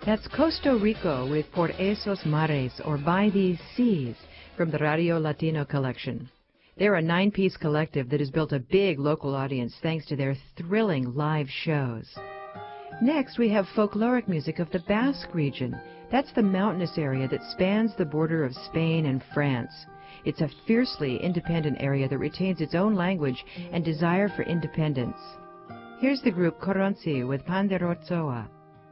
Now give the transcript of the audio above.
That's Costa Rico with Por Esos Mares, or By These Seas, from the Radio Latino collection. They're a 9-piece collective that has built a big local audience thanks to their thrilling live shows. Next, we have folkloric music of the Basque region. That's the mountainous area that spans the border of Spain and France. It's a fiercely independent area that retains its own language and desire for independence. Here's the group Koronzi with Panderotzoa.